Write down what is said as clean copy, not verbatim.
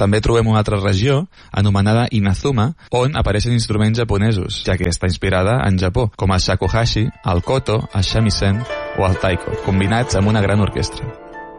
també trobem una altra regió, anomenada Inazuma, on apareixen instruments japonesos, ja que està inspirada en Japó, com el shakuhachi, el koto, el shamisen o el taiko, combinats amb una gran orquestra.